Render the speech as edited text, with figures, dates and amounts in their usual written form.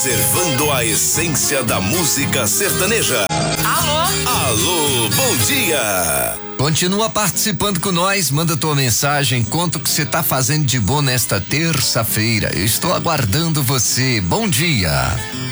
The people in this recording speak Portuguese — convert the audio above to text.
Preservando a essência da música sertaneja. Alô, bom dia. Continua participando com nós, manda tua mensagem, conta o que você tá fazendo de bom nesta terça-feira. Eu estou aguardando você. Bom dia.